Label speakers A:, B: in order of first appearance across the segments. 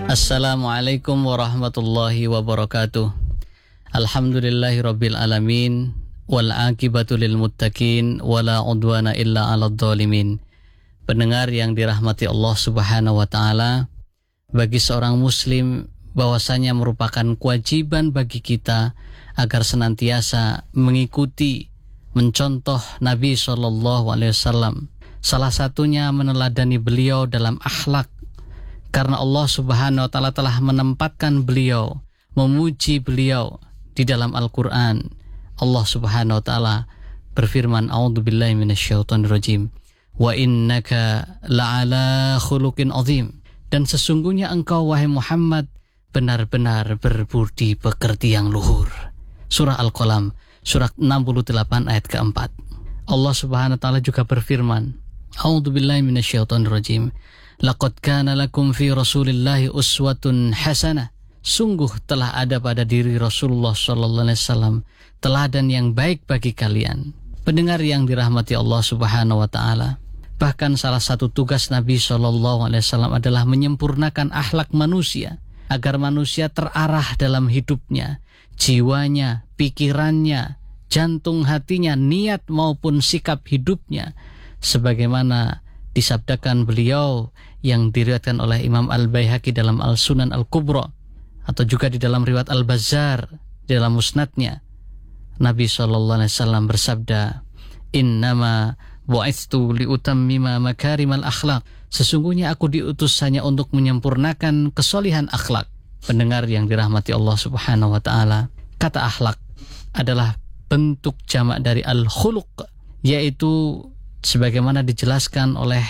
A: Assalamualaikum warahmatullahi wabarakatuh. Alhamdulillahi rabbil alamin. Wal aqibatu lil muttaqin. Wala udwana illa ala dhalimin. Pendengar yang dirahmati Allah subhanahu wa ta'ala, bagi seorang muslim bahwasanya merupakan kewajiban bagi kita agar senantiasa mengikuti, mencontoh Nabi SAW. Salah satunya meneladani beliau dalam akhlak, karena Allah subhanahu wa ta'ala telah menempatkan beliau, memuji beliau di dalam Al-Quran. Allah subhanahu wa ta'ala berfirman, A'udzubillahi minasyaitonirrajim, wa innaka la'ala khuluqin azim. Dan sesungguhnya engkau wahai Muhammad benar-benar berbudi pekerti yang luhur. Surah Al-Qalam, surah 68 ayat keempat. Allah subhanahu wa ta'ala juga berfirman, A'udzubillahi minasyaitonirrajim, laqad kana lakum fi rasulillahi uswatun hasanah. Sungguh telah ada pada diri Rasulullah sallallahu alaihi wasallam teladan yang baik bagi kalian. Pendengar yang dirahmati Allah subhanahu wa ta'ala, bahkan salah satu tugas Nabi sallallahu alaihi wasallam adalah menyempurnakan akhlak manusia, agar manusia terarah dalam hidupnya, jiwanya, pikirannya, jantung hatinya, niat maupun sikap hidupnya, sebagaimana disabdakan beliau yang diriwayatkan oleh Imam Al-Baihaqi dalam Al-Sunan Al-Kubra, atau juga di dalam riwayat Al-Bazzar di dalam musnadnya. Nabi SAW bersabda, innama bu'ithtu liutammima makarimal akhlak. Sesungguhnya aku diutus hanya untuk menyempurnakan kesolihan akhlak. Pendengar yang dirahmati Allah subhanahu wa ta'ala, kata akhlak adalah bentuk jamak dari al-khuluq, yaitu sebagaimana dijelaskan oleh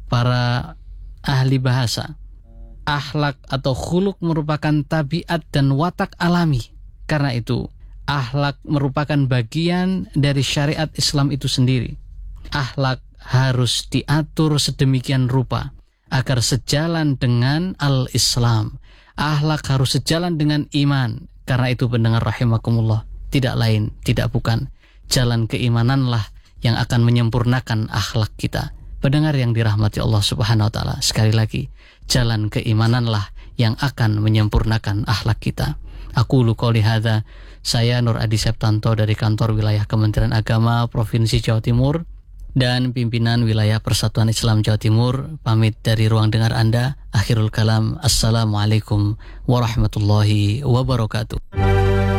A: para ahli bahasa, akhlak atau khuluq merupakan tabiat dan watak alami. Karena itu akhlak merupakan bagian dari syariat Islam itu sendiri. Akhlak harus diatur sedemikian rupa agar sejalan dengan al-Islam. Akhlak harus sejalan dengan iman. Karena itu pendengar rahimakumullah, tidak lain, tidak bukan, jalan keimananlah yang akan menyempurnakan akhlak kita. Pendengar yang dirahmati Allah subhanahu wa ta'ala, sekali lagi, jalan keimananlah yang akan menyempurnakan akhlak kita. Aku qouli hadza, saya Nur Adi Septanto dari kantor wilayah Kementerian Agama Provinsi Jawa Timur dan pimpinan wilayah Persatuan Islam Jawa Timur, pamit dari ruang dengar Anda. Akhirul kalam, assalamualaikum warahmatullahi wabarakatuh.